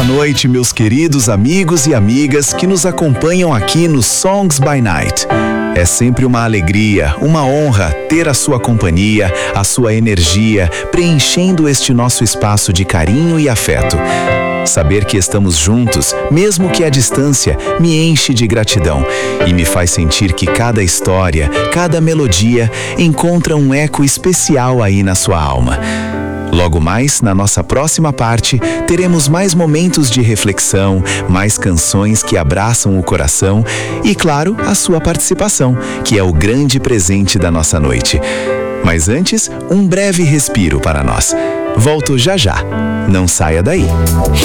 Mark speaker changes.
Speaker 1: Boa noite, meus queridos amigos e amigas que nos acompanham aqui no Songs by Night. É sempre uma alegria, uma honra ter a sua companhia, a sua energia, preenchendo este nosso espaço de carinho e afeto. Saber que estamos juntos, mesmo que à distância, me enche de gratidão e me faz sentir que cada história, cada melodia encontra um eco especial aí na sua alma. Logo mais, na nossa próxima parte, teremos mais momentos de reflexão, mais canções que abraçam o coração e, claro, a sua participação, que é o grande presente da nossa noite. Mas antes, um breve respiro para nós. Volto já já. Não saia daí.